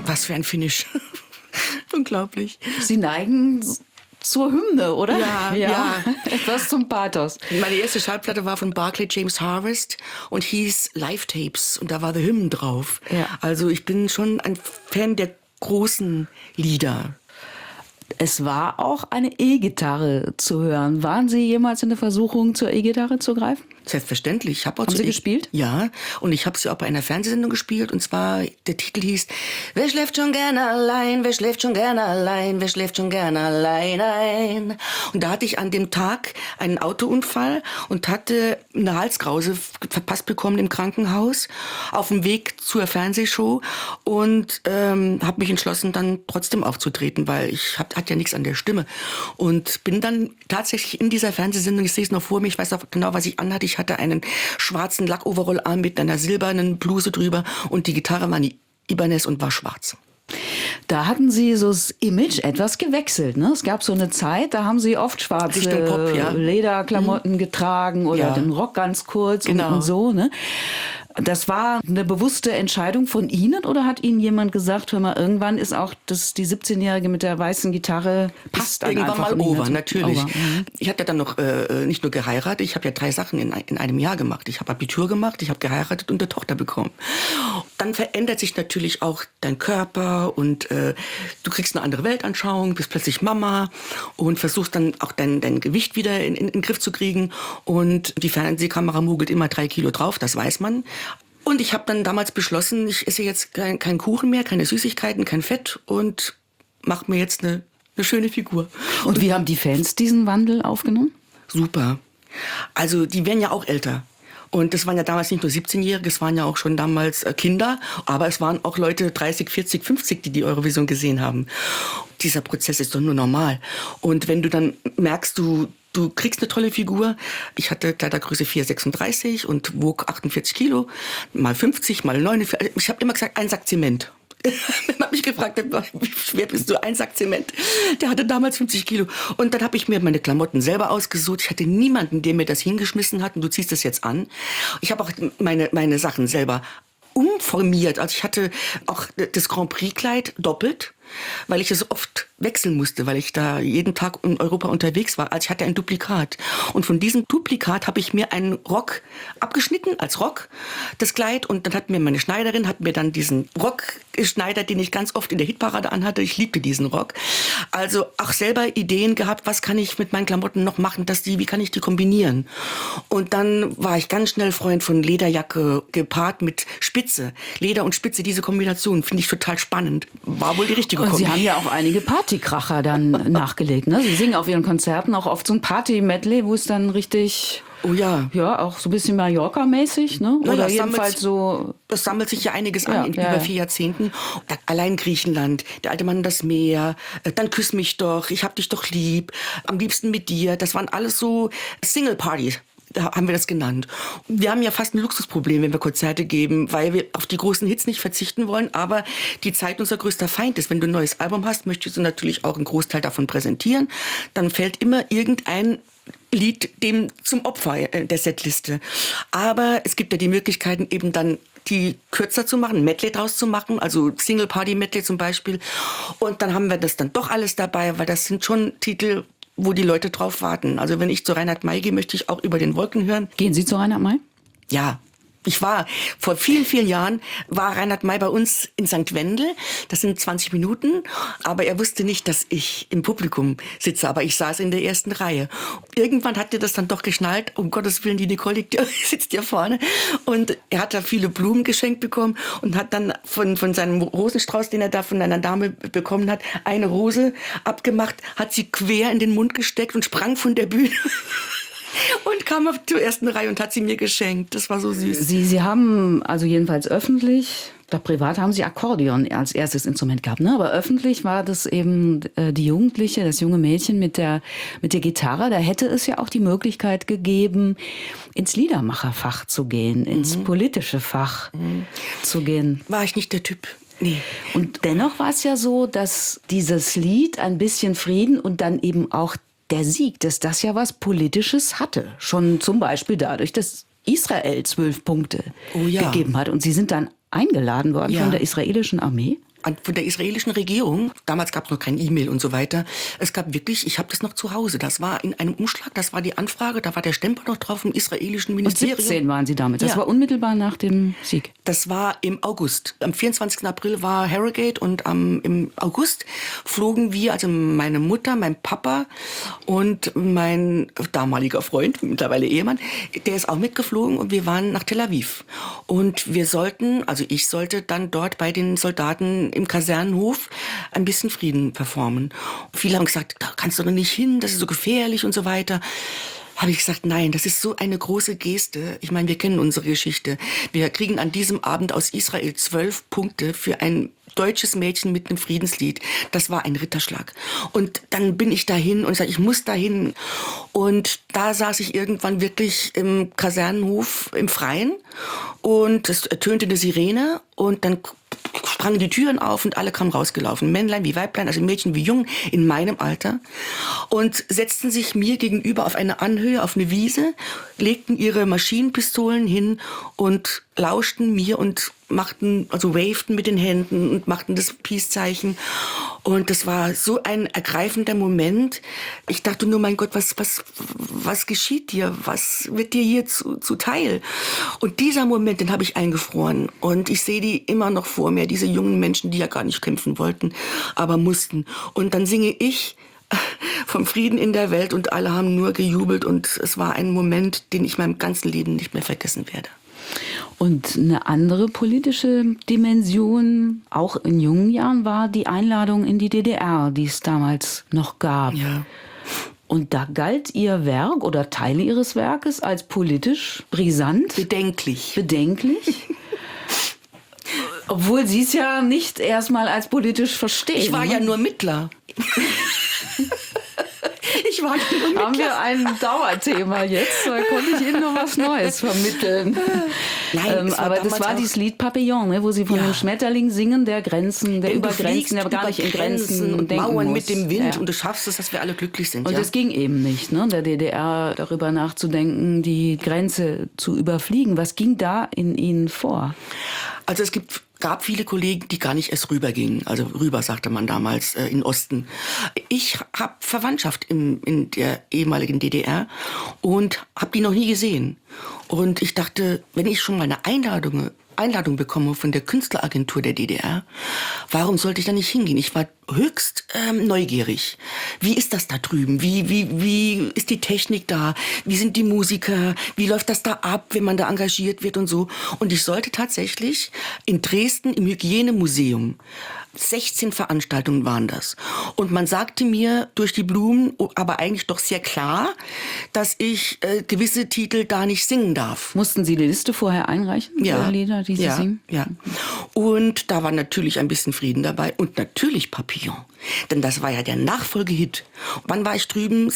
Was für ein Finish. Unglaublich. Sie neigen zur Hymne, oder? Ja. Etwas zum Pathos. Meine erste Schallplatte war von Barclay James Harvest und hieß Live Tapes und da war The Hymn drauf. Ja. Also ich bin schon ein Fan der großen Lieder. Es war auch eine E-Gitarre zu hören. Waren Sie jemals in der Versuchung, zur E-Gitarre zu greifen? Selbstverständlich. Haben Sie gespielt? Ja, und ich habe sie auch bei einer Fernsehsendung gespielt. Und zwar, der Titel hieß Wer schläft schon gerne allein, wer schläft schon gerne allein, wer schläft schon gerne allein ein. Und da hatte ich an dem Tag einen Autounfall und hatte eine Halskrause verpasst bekommen im Krankenhaus auf dem Weg zur Fernsehshow und habe mich entschlossen, dann trotzdem aufzutreten, weil ich hatte ja nichts an der Stimme. Und bin dann tatsächlich in dieser Fernsehsendung, ich sehe es noch vor mir, ich weiß auch genau, was ich anhatte. Ich hatte einen schwarzen Lackoverall an mit einer silbernen Bluse drüber und die Gitarre war eine Ibanez und war schwarz. Da hatten Sie so das Image etwas gewechselt, ne? Es gab so eine Zeit, da haben Sie oft schwarze Richtung Pop, ja. Lederklamotten getragen oder den Rock ganz kurz und so, ne? Das war eine bewusste Entscheidung von Ihnen oder hat Ihnen jemand gesagt, hör mal, irgendwann ist auch die 17-Jährige mit der weißen Gitarre passt dann irgendwann einfach mal over, natürlich. Over. Mhm. Ich habe ja dann noch nicht nur geheiratet, ich habe ja 3 Sachen in einem Jahr gemacht. Ich habe Abitur gemacht, ich habe geheiratet und eine Tochter bekommen. Dann verändert sich natürlich auch dein Körper und du kriegst eine andere Weltanschauung, bist plötzlich Mama und versuchst dann auch dein Gewicht wieder in den Griff zu kriegen. Und die Fernsehkamera mogelt immer 3 Kilo drauf, das weiß man. Und ich habe dann damals beschlossen, ich esse jetzt keinen Kuchen mehr, keine Süßigkeiten, kein Fett und mache mir jetzt eine schöne Figur. Und wie haben die Fans diesen Wandel aufgenommen? Super. Also die werden ja auch älter. Und das waren ja damals nicht nur 17-Jährige, es waren ja auch schon damals Kinder, aber es waren auch Leute 30, 40, 50, die Eurovision gesehen haben. Dieser Prozess ist doch nur normal. Und wenn du dann merkst, du kriegst eine tolle Figur. Ich hatte Kleidergröße 4,36 und wog 48 Kilo, mal 50, mal 49. Ich habe immer gesagt, ein Sack Zement. Wenn man mich gefragt hat, wie schwer bist du, ein Sack Zement? Der hatte damals 50 Kilo. Und dann habe ich mir meine Klamotten selber ausgesucht. Ich hatte niemanden, der mir das hingeschmissen hat und du ziehst das jetzt an. Ich habe auch meine Sachen selber umformiert. Also ich hatte auch das Grand Prix-Kleid doppelt, weil ich es oft wechseln musste, weil ich da jeden Tag in Europa unterwegs war. Also ich hatte ein Duplikat. Und von diesem Duplikat habe ich mir einen Rock abgeschnitten, als Rock, das Kleid. Und dann hat mir meine Schneiderin, dann diesen Rock geschneidert, den ich ganz oft in der Hitparade anhatte. Ich liebte diesen Rock. Also auch selber Ideen gehabt, was kann ich mit meinen Klamotten noch machen, wie kann ich die kombinieren? Und dann war ich ganz schnell Freund von Lederjacke gepaart mit Spitze. Leder und Spitze, diese Kombination finde ich total spannend. War wohl die richtige Und Kombi. Sie haben ja auch einige Partykracher dann nachgelegt, ne? Sie singen auf Ihren Konzerten auch oft so ein Party-Medley, wo es dann richtig... Oh ja. Ja, auch so ein bisschen Mallorca-mäßig, ne? Ja, Oder ja, jedenfalls so... Das sammelt sich ja einiges an in über 4 Jahrzehnten. Allein Griechenland, der alte Mann und das Meer, dann küss mich doch, ich hab dich doch lieb, am liebsten mit dir. Das waren alles so Single-Partys. Da haben wir das genannt. Wir haben ja fast ein Luxusproblem, wenn wir Konzerte geben, weil wir auf die großen Hits nicht verzichten wollen, aber die Zeit unser größter Feind ist. Wenn du ein neues Album hast, möchtest du natürlich auch einen Großteil davon präsentieren. Dann fällt immer irgendein Lied dem zum Opfer der Setliste. Aber es gibt ja die Möglichkeiten, eben dann die kürzer zu machen, Medley draus zu machen, also Single-Party-Medley zum Beispiel. Und dann haben wir das dann doch alles dabei, weil das sind schon Titel, wo die Leute drauf warten. Also wenn ich zu Reinhard May gehe, möchte ich auch über den Wolken hören. Gehen Sie zu Reinhard May? Ja. Vor vielen, vielen Jahren war Reinhard May bei uns in St. Wendel. Das sind 20 Minuten. Aber er wusste nicht, dass ich im Publikum sitze. Aber ich saß in der ersten Reihe. Irgendwann hat er das dann doch geschnallt. Um Gottes Willen, die Nicole sitzt hier vorne. Und er hat da viele Blumen geschenkt bekommen und hat dann von seinem Rosenstrauß, den er da von einer Dame bekommen hat, eine Rose abgemacht, hat sie quer in den Mund gesteckt und sprang von der Bühne. Und kam auf die ersten Reihe und hat sie mir geschenkt. Das war so süß. Sie haben, also jedenfalls öffentlich, da privat haben Sie Akkordeon als erstes Instrument gehabt, ne? Aber öffentlich war das eben die Jugendliche, das junge Mädchen mit der Gitarre. Da hätte es ja auch die Möglichkeit gegeben, ins Liedermacherfach zu gehen, ins politische Fach zu gehen. War ich nicht der Typ. Nee. Und dennoch war es ja so, dass dieses Lied ein bisschen Frieden und dann eben auch der Sieg, dass das ja was Politisches hatte. Schon zum Beispiel dadurch, dass Israel 12 Punkte gegeben hat. Und Sie sind dann eingeladen worden von der israelischen Armee. von der israelischen Regierung. Damals gab es noch kein E-Mail und so weiter. Es gab wirklich, ich habe das noch zu Hause, das war in einem Umschlag, das war die Anfrage, da war der Stempel noch drauf vom israelischen Ministerium. Und 17 waren Sie damit, das Ja. war unmittelbar nach dem Sieg. Das war im August. Am 24. April war Harrogate und im August flogen wir, also meine Mutter, mein Papa und mein damaliger Freund, mittlerweile Ehemann, der ist auch mitgeflogen und wir waren nach Tel Aviv. Und wir sollten, also ich sollte dann dort bei den Soldaten im Kasernenhof ein bisschen Frieden performen. Viele haben gesagt, da kannst du doch nicht hin, das ist so gefährlich und so weiter. Habe ich gesagt, nein, das ist so eine große Geste. Ich meine, wir kennen unsere Geschichte. Wir kriegen an diesem Abend aus Israel 12 Punkte für ein deutsches Mädchen mit einem Friedenslied. Das war ein Ritterschlag. Und dann bin ich dahin und sage, ich muss dahin. Und da saß ich irgendwann wirklich im Kasernenhof im Freien und es ertönte eine Sirene und dann sprangen die Türen auf und alle kamen rausgelaufen. Männlein wie Weiblein, also Mädchen wie Jungen in meinem Alter. Und setzten sich mir gegenüber auf eine Anhöhe, auf eine Wiese, legten ihre Maschinenpistolen hin und lauschten mir und wavten mit den Händen und machten das Peace-Zeichen. Und das war so ein ergreifender Moment. Ich dachte nur, mein Gott, was geschieht dir? Was wird dir hier zuteil? Und dieser Moment, den habe ich eingefroren. Und ich sehe die immer noch vor mir, diese jungen Menschen, die ja gar nicht kämpfen wollten, aber mussten. Und dann singe ich vom Frieden in der Welt und alle haben nur gejubelt. Und es war ein Moment, den ich meinem ganzen Leben nicht mehr vergessen werde. Und eine andere politische Dimension, auch in jungen Jahren, war die Einladung in die DDR, die es damals noch gab. Ja. Und da galt Ihr Werk oder Teile Ihres Werkes als politisch brisant. Bedenklich. Obwohl Sie es ja nicht erstmal als politisch verstehen. Ich war ja nur Mittler. Haben wir ein Dauerthema jetzt? Da konnte ich Ihnen noch was Neues vermitteln. Nein, aber das war dieses Lied Papillon, ne, wo Sie von dem Schmetterling singen, der über Grenzen, der gar nicht in Grenzen und denken Mauern muss. mit dem Wind Ja. und du schaffst es, dass wir alle glücklich sind. Und das ging eben nicht, ne, der DDR darüber nachzudenken, die Grenze zu überfliegen. Was ging da in Ihnen vor? Also es gab viele Kollegen, die gar nicht erst rübergingen. Also rüber, sagte man damals, in Osten. Ich habe Verwandtschaft in der ehemaligen DDR und habe die noch nie gesehen. Und ich dachte, wenn ich schon mal eine Einladung bekomme von der Künstleragentur der DDR, warum sollte ich da nicht hingehen? Ich war höchst neugierig. Wie ist das da drüben? Wie ist die Technik da? Wie sind die Musiker? Wie läuft das da ab, wenn man da engagiert wird und so? Und ich sollte tatsächlich in Dresden im Hygienemuseum, 16 Veranstaltungen waren das. Und man sagte mir durch die Blumen, aber eigentlich doch sehr klar, dass ich gewisse Titel da nicht singen darf. Mussten Sie die Liste vorher einreichen? Ja. Der Lieder, die Sie singen? Ja. Und da war natürlich ein bisschen Frieden dabei und natürlich Papillon. Denn das war ja der Nachfolgehit. Wann war ich drüben?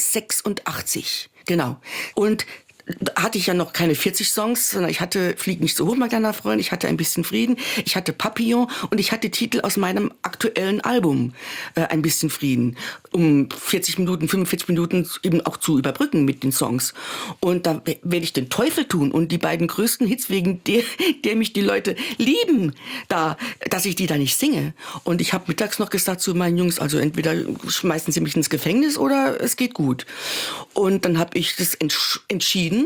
86. Genau. Und da hatte ich ja noch keine 40 Songs, sondern ich hatte Flieg nicht so hoch, mein kleiner Freund, ich hatte ein bisschen Frieden, ich hatte Papillon und ich hatte Titel aus meinem aktuellen Album, ein bisschen Frieden, um 40 Minuten, 45 Minuten eben auch zu überbrücken mit den Songs. Und da werde ich den Teufel tun und die beiden größten Hits, wegen der mich die Leute lieben, dass ich die da nicht singe. Und ich habe mittags noch gesagt zu meinen Jungs, also entweder schmeißen sie mich ins Gefängnis oder es geht gut. Und dann habe ich das entschieden.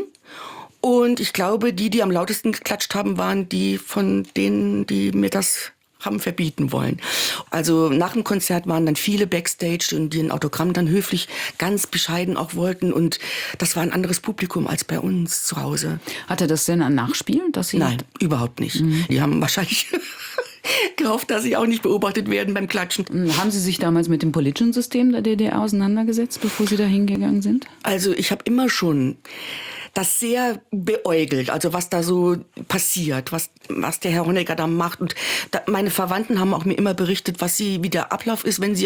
Und ich glaube, die am lautesten geklatscht haben, waren die von denen, die mir das haben verbieten wollen. Also nach dem Konzert waren dann viele Backstage und die ein Autogramm dann höflich, ganz bescheiden auch wollten. Und das war ein anderes Publikum als bei uns zu Hause. Hatte das denn ein Nachspiel? Dass Sie Nein, überhaupt nicht. Die haben wahrscheinlich gehofft, dass sie auch nicht beobachtet werden beim Klatschen. Haben Sie sich damals mit dem politischen System der DDR auseinandergesetzt, bevor Sie da hingegangen sind? Also ich habe immer schon das sehr beäugelt, also was da so passiert, was der Herr Honecker da macht. Und meine Verwandten haben auch mir immer berichtet, wie der Ablauf ist, wenn sie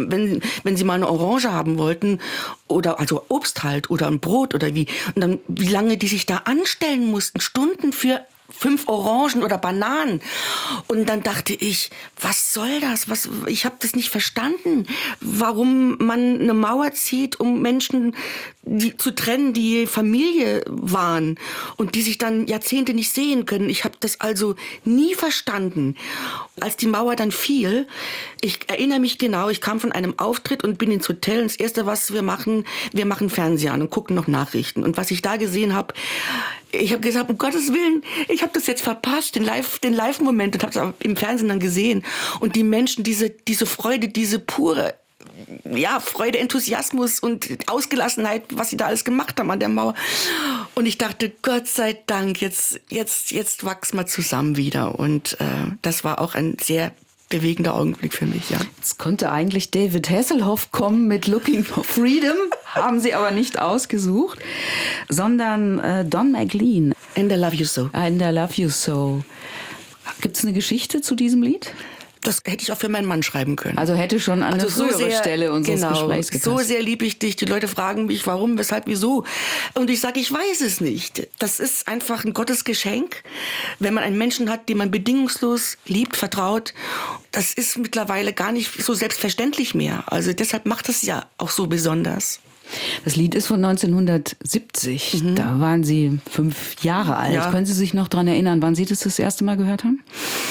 mal eine Orange haben wollten oder also Obst halt oder ein Brot oder wie. Und dann, wie lange die sich da anstellen mussten, Stunden für 5 Orangen oder Bananen. Und dann dachte ich, was soll das? Ich habe das nicht verstanden, warum man eine Mauer zieht, um Menschen die zu trennen, die Familie waren und die sich dann Jahrzehnte nicht sehen können. Ich habe das also nie verstanden. Als die Mauer dann fiel, ich erinnere mich genau, ich kam von einem Auftritt und bin ins Hotel. Und das Erste, was wir machen Fernseher an und gucken noch Nachrichten. Und was ich da gesehen habe, ich habe gesagt, um Gottes Willen, ich habe das jetzt verpasst, den Live-Moment, und habe es im Fernsehen dann gesehen. Und die Menschen, diese Freude, diese pure Freude, Enthusiasmus und Ausgelassenheit, was sie da alles gemacht haben an der Mauer. Und ich dachte, Gott sei Dank, jetzt wachsen wir zusammen wieder. Und das war auch ein sehr bewegender Augenblick für mich, ja. Jetzt konnte eigentlich David Hasselhoff kommen mit Looking for Freedom, haben sie aber nicht ausgesucht, sondern Don McLean. And I Love You So. And I Love You So. Gibt es eine Geschichte zu diesem Lied? Das hätte ich auch für meinen Mann schreiben können. Also hätte schon an eine frühere Stelle unseres Gesprächs gepasst. So sehr liebe ich dich. Die Leute fragen mich, warum, weshalb, wieso. Und ich sage, ich weiß es nicht. Das ist einfach ein Gottesgeschenk, wenn man einen Menschen hat, den man bedingungslos liebt, vertraut. Das ist mittlerweile gar nicht so selbstverständlich mehr. Also deshalb macht es ja auch so besonders. Das Lied ist von 1970. Da waren Sie 5 Jahre alt. Ja. Können Sie sich noch daran erinnern, wann Sie das erste Mal gehört haben?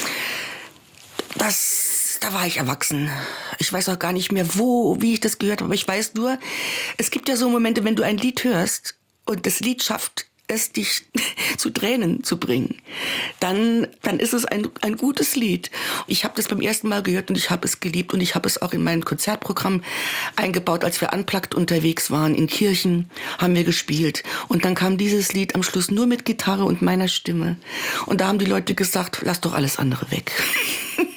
Da war ich erwachsen. Ich weiß auch gar nicht mehr, wie ich das gehört habe. Aber ich weiß nur, es gibt ja so Momente, wenn du ein Lied hörst und das Lied schafft es, dich zu Tränen zu bringen, dann ist es ein gutes Lied. Ich habe das beim ersten Mal gehört und ich habe es geliebt und ich habe es auch in mein Konzertprogramm eingebaut. Als wir unplugged unterwegs waren in Kirchen, haben wir gespielt. Und dann kam dieses Lied am Schluss nur mit Gitarre und meiner Stimme. Und da haben die Leute gesagt, lass doch alles andere weg.